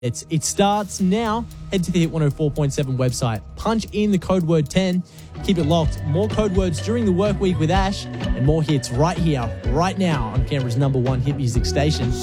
It starts now. Head to the Hit 104.7 website. Punch in the code word 10. Keep it locked. More code words during the work week with Ash and more hits right here, right now on Canberra's #1 hit music station.